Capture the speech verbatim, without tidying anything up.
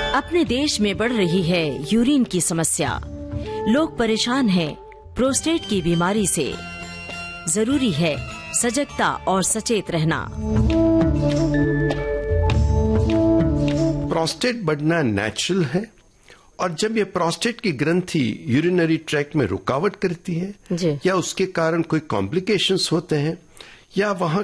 अपने देश में बढ़ रही है यूरिन की समस्या। लोग परेशान हैं प्रोस्टेट की बीमारी से। जरूरी है सजगता और सचेत रहना। प्रोस्टेट बढ़ना नेचुरल है और जब ये प्रोस्टेट की ग्रंथि यूरिनरी ट्रैक्ट में रुकावट करती है जी। या उसके कारण कोई कॉम्प्लिकेशंस होते हैं या वहां